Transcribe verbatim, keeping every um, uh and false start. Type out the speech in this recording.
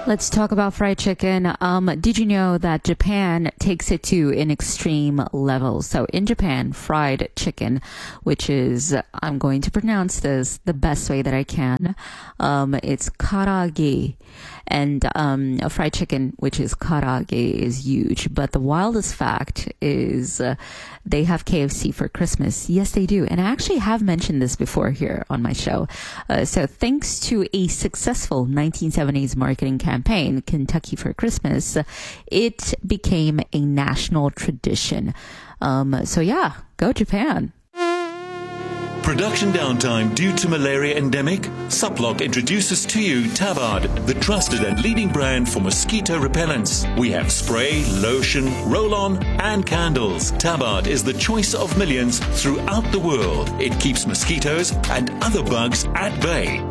Let's talk about fried chicken. Um, did you know that Japan takes it to an extreme level? So in Japan, fried chicken, which is, I'm going to pronounce this the best way that I can. Um, it's karage. And um, a fried chicken, which is karage, is huge. But the wildest fact is uh, they have K F C for Christmas. Yes, they do. And I actually have mentioned this before here on my show. Uh, so thanks to a successful nineteen seventies marketing campaign, Kentucky for Christmas, it became a national tradition. Um, so yeah, go Japan. Production downtime due to malaria endemic? Suplock introduces to you Tabard, the trusted and leading brand for mosquito repellents. We have spray, lotion, roll-on, and candles. Tabard is the choice of millions throughout the world. It keeps mosquitoes and other bugs at bay.